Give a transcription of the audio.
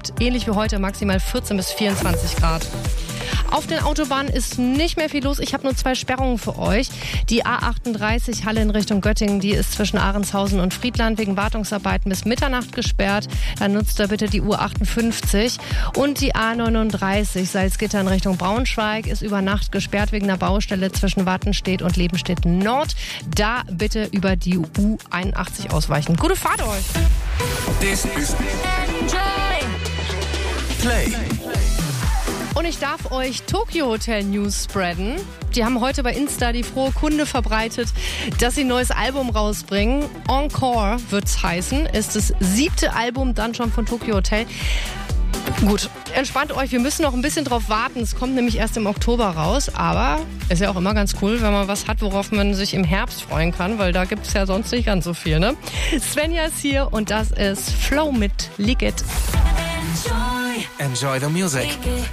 Nacht, ähnlich wie heute, maximal 14 bis 24 Grad. Auf den Autobahnen ist nicht mehr viel los. Ich habe nur 2 Sperrungen für euch. Die A38 Halle in Richtung Göttingen, die ist zwischen Ahrendshausen und Friedland wegen Wartungsarbeiten bis Mitternacht gesperrt. Dann nutzt da bitte die U58. Und die A39 Salzgitter in Richtung Braunschweig ist über Nacht gesperrt wegen einer Baustelle zwischen Wattenstedt und Lebenstedt Nord. Da bitte über die U81 ausweichen. Gute Fahrt euch! This is Play. Und ich darf euch Tokyo Hotel News spreaden. Die haben heute bei Insta die frohe Kunde verbreitet, dass sie ein neues Album rausbringen. Encore wird's heißen. Ist das 7. Album dann schon von Tokyo Hotel. Gut, entspannt euch. Wir müssen noch ein bisschen drauf warten. Es kommt nämlich erst im Oktober raus. Aber ist ja auch immer ganz cool, wenn man was hat, worauf man sich im Herbst freuen kann. Weil da gibt es ja sonst nicht ganz so viel, ne? Svenja ist hier und das ist Flow mit Lick It. Enjoy the music.